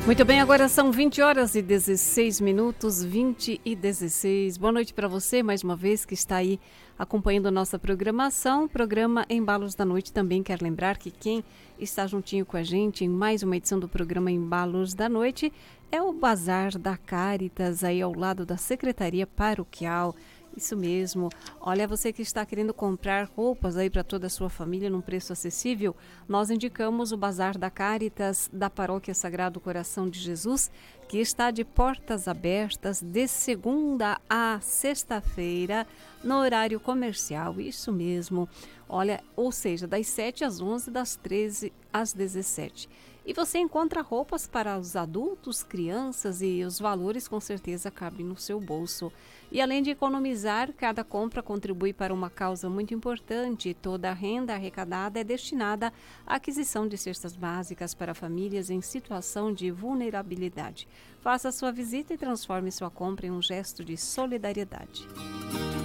Muito bem, agora são 20 horas e 16 minutos, 20 e 16. Boa noite para você, mais uma vez, que está aí acompanhando a nossa programação. Programa Embalos da Noite. Também quero lembrar que quem está juntinho com a gente em mais uma edição do programa Embalos da Noite é o Bazar da Cáritas, aí ao lado da Secretaria Paroquial. Isso mesmo. Olha, você que está querendo comprar roupas aí para toda a sua família num preço acessível, nós indicamos o Bazar da Cáritas da Paróquia Sagrado Coração de Jesus, que está de portas abertas de segunda a sexta-feira, no horário comercial. Isso mesmo. Olha, ou seja, das 7 às 11, das 13 às 17. E você encontra roupas para os adultos, crianças, e os valores com certeza cabem no seu bolso. E além de economizar, cada compra contribui para uma causa muito importante. Toda a renda arrecadada é destinada à aquisição de cestas básicas para famílias em situação de vulnerabilidade. Faça sua visita e transforme sua compra em um gesto de solidariedade.